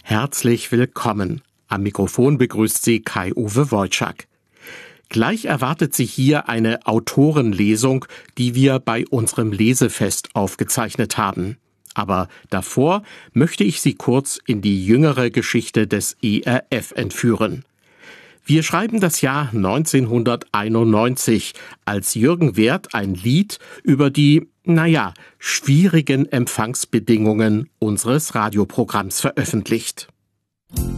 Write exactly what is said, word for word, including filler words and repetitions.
Herzlich willkommen. Am Mikrofon begrüßt Sie Kai-Uwe Wojczak. Gleich erwartet Sie hier eine Autorenlesung, die wir bei unserem Lesefest aufgezeichnet haben. Aber davor möchte ich Sie kurz in die jüngere Geschichte des E R F entführen. Wir schreiben das Jahr neunzehnhunderteinundneunzig, als Jürgen Werth ein Lied über die, naja, schwierigen Empfangsbedingungen unseres Radioprogramms veröffentlicht.